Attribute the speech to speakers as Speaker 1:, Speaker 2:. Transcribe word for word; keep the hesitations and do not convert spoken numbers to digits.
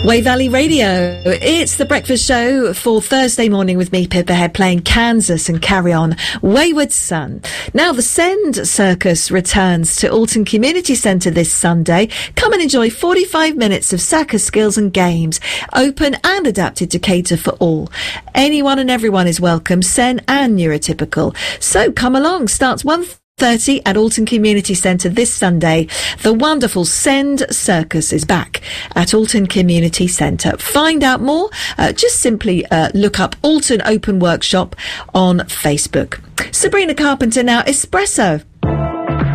Speaker 1: Way Valley Radio. It's the breakfast show for Thursday morning with me, Pippa Head, playing Kansas and Carry On, Wayward Son. Now, the Send Circus returns to Alton Community Centre this Sunday. Come and enjoy forty-five minutes of circus skills and games, open and adapted to cater for all. Anyone and everyone is welcome, Sen and neurotypical. So come along. Starts one thirty at Alton Community Centre this Sunday. The wonderful Send Circus is back at Alton Community Centre. Find out more, uh, just simply uh, look up Alton Open Workshop on Facebook. Sabrina Carpenter now, Espresso.